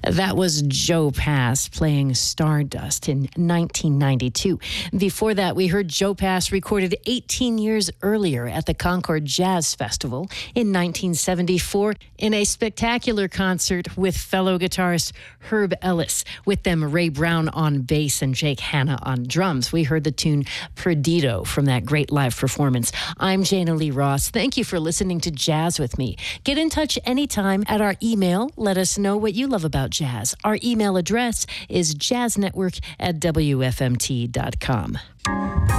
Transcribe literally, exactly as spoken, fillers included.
That was Joe Pass playing Stardust in nineteen ninety-two. Before that, we heard Joe Pass recorded eighteen years earlier at the Concord Jazz Festival in nineteen seventy-four in a spectacular concert with fellow guitarist Herb Ellis. With them, Ray Brown on bass and Jake Hanna on drums. We heard the tune Perdido from that great live performance. I'm Jana Lee Ross. Thank you for listening to Jazz with me. Get in touch anytime at our email. Let us know what you love about jazz. Our email address is jazznetwork at w f m t dot com.